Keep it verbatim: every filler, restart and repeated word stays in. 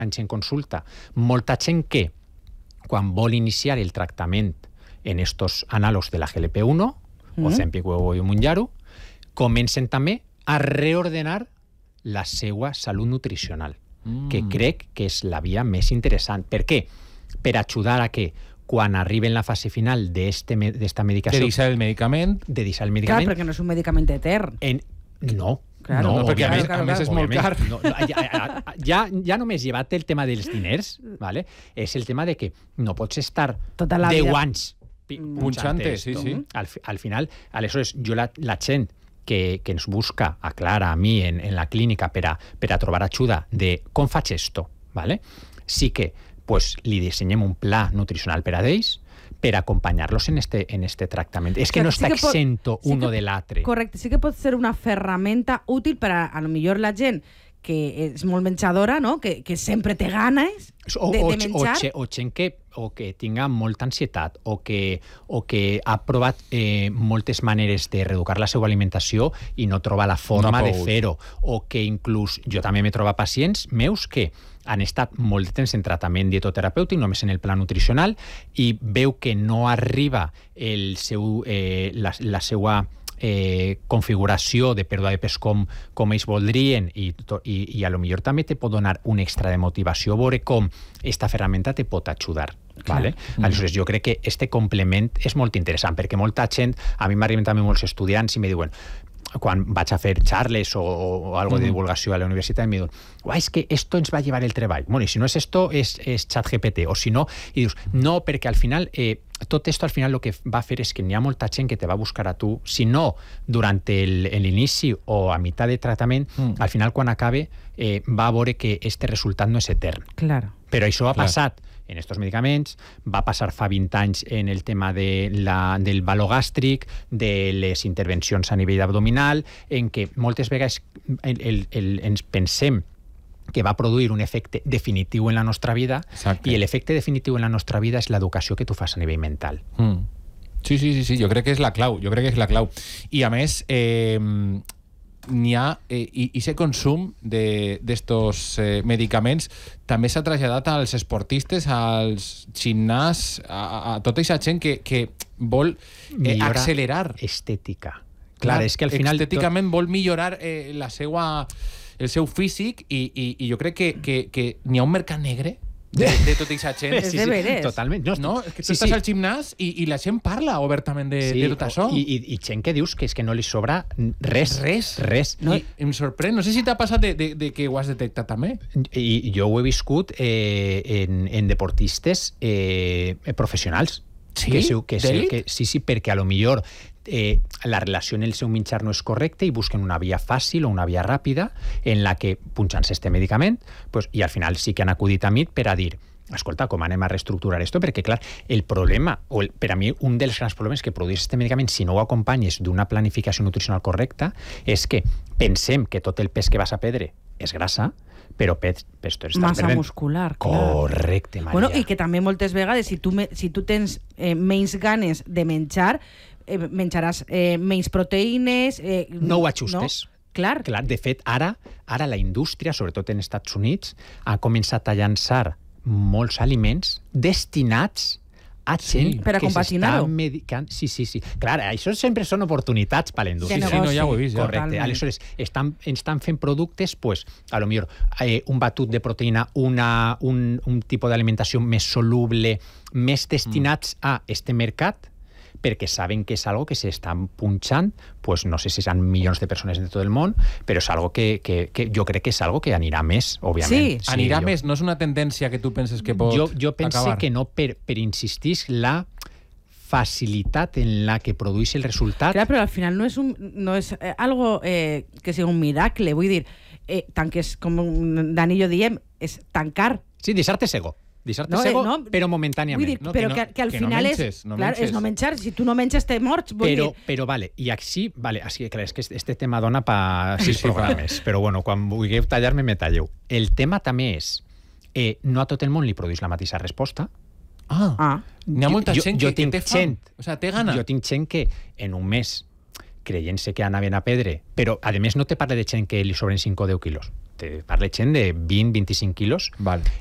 anys en consulta, molta gent que, quan vol iniciar el tractament en estos anàlegs de la G L P uno, mm. Ozempic o Mounjaro, comencen també a reordenar la seva salut nutricional, mm. que crec que és la via més interessant. Per què? Per ajudar a que quan arribi en la fase final d'esta medicació... De deixar el medicament. De deixar el medicament. Clar, perquè no és un medicament etern. En, no. Claro, no, perquè a més, claro, a més és molt car. No, ja, ja, ja només llevat el tema dels diners, ¿vale? És el tema de que no pots estar tota la deu vida anys punxant-te, sí, sí. Al, al final, aleshores, jo la, la gent que, que ens busca, a Clara, a mi, en, en la clínica, per a, per a trobar ajuda de com faig esto, ¿vale? Sí que pues, li dissenyem un pla nutricional per a ells, per acompanyar-los en este, en este tractament. És que, que no està sí que exento pot, uno sí que, de l'altre. Correcte, sí que pot ser una ferramenta útil per a, a lo millor la gent que és molt menjadora, no? que, que sempre té ganes o, de, o, de menjar. O, o gent que, o que tinga molta ansietat o que, o que ha provat eh, moltes maneres de reeducar la seva alimentació i no troba la forma no de fer-ho. O que inclús jo també m'he trobat pacients meus que han estat molt de temps en tractament dietoterapèutic, només en el pla nutricional, i veu que no arriba el seu, eh, la, la seva eh, configuració de pèrdua de pes com, com ells voldrien, i, i, i a lo millor també te pot donar un extra de motivació, veure com esta ferramenta te pot ajudar. Vale? Mm. Aleshores, jo crec que este complement és molt interessant, perquè molta gent, a mi m'arriben també molts estudiants i me diuen, quan vaig a fer xarles o, o algo de divulgació a la universitat, em diuen, uah, és que esto ens va a llevar el treball. Bueno, i si no és esto, és, és ChatGPT, o si no, i dius, no, perquè al final, eh, tot esto al final lo que va a fer és que n'hi ha molta gent que te va a buscar a tu, si no durant l'inici o a meitat de tractament, mm. al final quan acabe eh, va a veure que este resultat no és etern. Claro. Però això ha passat en estos medicaments, va passar fa vint anys en el tema de la, del valor gàstric, de les intervencions a nivell abdominal, en què moltes vegades el, el, el, ens pensem que va produir un efecte definitiu en la nostra vida. Exacte. I l'efecte definitiu en la nostra vida és l'educació que tu fas a nivell mental. Mm. Sí, sí, sí, sí, jo crec que és la clau, jo crec que és la clau. I a més, eh, n'hi ha, eh, i aquest consum d'estos eh, medicaments també s'ha traslladat als esportistes, als gimnàs, a, a tota aquesta gent que, que vol eh, accelerar. Estètica. Clar, és que al final... Estèticament tot... vol millorar eh, la seva, el seu físic i, i, i jo crec que, que, que n'hi ha un mercat negre de, de tota aquesta gent. Sí, sí, sí, totalment. No, no, és que tu sí, estàs sí. al gimnàs i, i la gent parla obertament de, sí, de tot això. I, i, I gent que dius que és que no li sobra res. Res. Res. No, I em sorprèn. No sé si t'ha passat de, de, de que ho has detectat també. I jo ho he viscut eh, en, en deportistes eh, professionals. Sí? Que, que, que, que, sí, sí, perquè a lo millor eh, la relació en el seu menjar no és correcta i busquen una via fàcil o una via ràpida en la que punxant-se este medicament pues, i al final sí que han acudit a mi per a dir escolta, com anem a reestructurar esto? Perquè, clar, el problema, o el, per a mi, un dels grans problemes que produeix este medicament, si no ho acompanyes d'una planificació nutricional correcta, és que pensem que tot el pes que vas a perdre és grassa, però pes, pes tu estàs massa perdent. muscular, clar. Correcte, Maria. Bueno, i que també moltes vegades, si tu, me, si tu tens eh, menys ganes de menjar, eh, menjaràs eh, menys proteïnes... Eh, no ho ajustes. No? Clar. Clar. De fet, ara, ara la indústria, sobretot en Estats Units, ha començat a llançar molts aliments destinats a gent sí, per a que s'està medicant. Sí, sí, sí. Clar, això sempre són oportunitats per a la indústria. Sí, sí, no, ja ho he vist. Ja. Correcte. Totalment. Aleshores, estan, estan fent productes, pues, a lo millor eh, un batut de proteïna, una, un, un tipus d'alimentació més soluble, més destinats mm. a este mercat, perquè saben que és algo que s'estan punxant, pues no sé si seran milions de persones de tot el món, però és algo que, que, que jo crec que és algo que anirà més, òbviament. Sí, sí anirà jo, més, no és una tendència que tu penses que pot jo, jo pense acabar. Que no, per, per insistir, la facilitat en la que produeix el resultat... Clar, però al final no és, un, no és eh, algo eh, que sigui un miracle, vull dir, eh, tant que és, com Dani i jo diem, és tancar. Sí, deixar-te cego. Deixar-te no, sego, eh, no, però momentàniament. Vull dir, no, però que, que, no, que al que final no menges, és, no clar, menges. és no menjar. Si tu no menges, te morts. Vull però, dir... però, vale, i així, vale, així, clar, és que este tema dona pa sis sí, programes, però bueno, quan vulgueu tallar-me, me talleu. El tema també és, eh, no a tot el món li produeix la mateixa resposta. Ah, ah. n'hi ha molta jo, gent jo que, que té fam. Gent, o sea, té gana. Jo tinc gent que en un mes creient-se que anaven a perdre, però a més no te parla de gent que li sobren cinc o deu quilos. te parle gent de vint a vint-i-cinc quilos, Val.